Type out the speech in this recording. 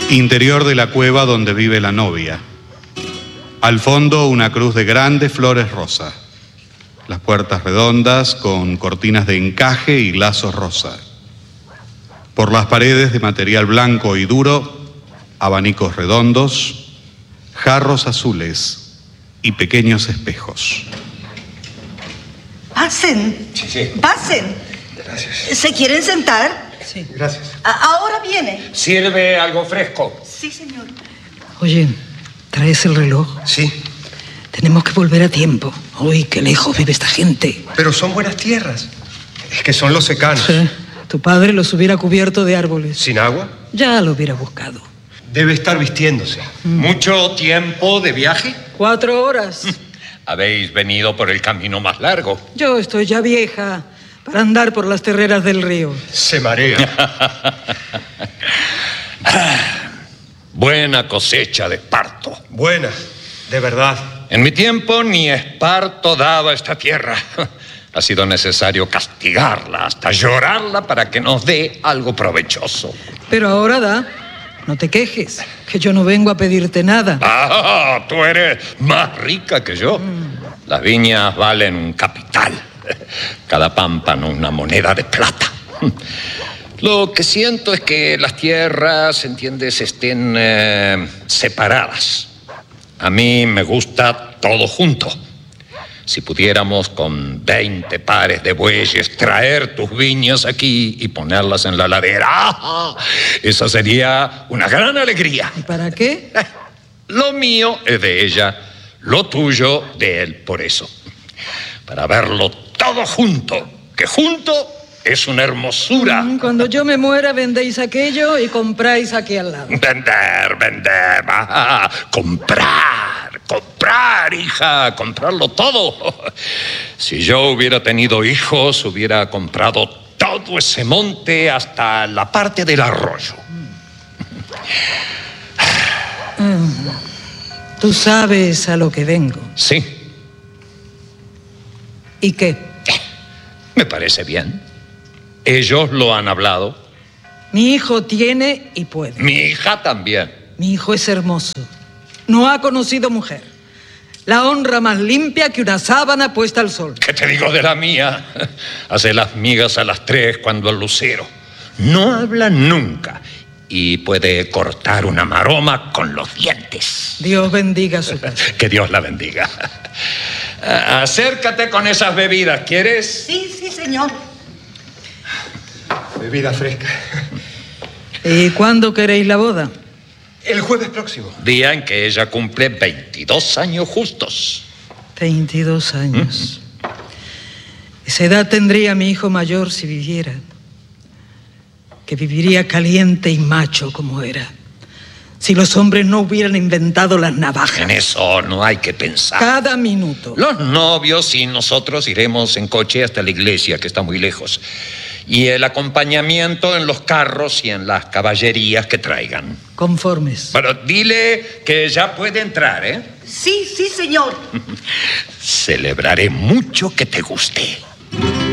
Interior de la cueva donde vive la novia. Al fondo una cruz de grandes flores rosa. Las puertas redondas con cortinas de encaje y lazos rosa. Por las paredes de material blanco y duro, abanicos redondos, jarros azules y pequeños espejos. Pasen. Sí. Pasen. Gracias. ¿Se quieren sentar? Sí. Gracias. Ahora viene. ¿Sirve algo fresco? Sí, señor. Oye, ¿traes el reloj? Sí. Tenemos que volver a tiempo. Uy, qué lejos vive esta gente. Pero son buenas tierras. Es que son los secanos. Sí. Tu padre los hubiera cubierto de árboles. ¿Sin agua? Ya lo hubiera buscado. Debe estar vistiéndose. ¿Mucho tiempo de viaje? 4 horas. Habéis venido por el camino más largo. Yo estoy ya vieja para andar por las terreras del río. Se marea. Buena cosecha de esparto. Buena, de verdad. En mi tiempo ni esparto daba esta tierra. Ha sido necesario castigarla, hasta llorarla para que nos dé algo provechoso. Pero ahora da. No te quejes, que yo no vengo a pedirte nada. Ah, tú eres más rica que yo. Las viñas valen un capital. Cada pámpano una moneda de plata. Lo que siento es que las tierras, ¿entiendes?, estén separadas. A mí me gusta todo junto. Si pudiéramos con 20 pares de bueyes traer tus viñas aquí y ponerlas en la ladera, esa sería una gran alegría. ¿Y para qué? Lo mío es de ella, lo tuyo de él, por eso. Para verlo todo junto, que junto es una hermosura. Cuando yo me muera, vendéis aquello y compráis aquí al lado. Vender, comprar, hija, comprarlo todo. Si yo hubiera tenido hijos, hubiera comprado todo ese monte hasta la parte del arroyo. Tú sabes a lo que vengo. Sí. ¿Y qué? Me parece bien. Ellos lo han hablado. Mi hijo tiene y puede. Mi hija también. Mi hijo es hermoso. No ha conocido mujer. La honra más limpia que una sábana puesta al sol. ¿Qué te digo de la mía? Hace las migas a las 3 cuando el lucero. No habla nunca y puede cortar una maroma con los dientes. Dios bendiga su casa. Que Dios la bendiga. Acércate con esas bebidas, ¿quieres? Sí, señor. Bebida fresca. ¿Y cuándo queréis la boda? El jueves próximo. Día en que ella cumple 22 años justos. 22 años. Esa edad tendría mi hijo mayor si viviera. Que viviría caliente y macho como era. Si los hombres no hubieran inventado las navajas. En eso no hay que pensar. Cada minuto. Los novios y nosotros iremos en coche hasta la iglesia, que está muy lejos. Y el acompañamiento en los carros y en las caballerías que traigan. Conformes. Pero dile que ya puede entrar, ¿eh? Sí, señor. Celebraré mucho que te guste.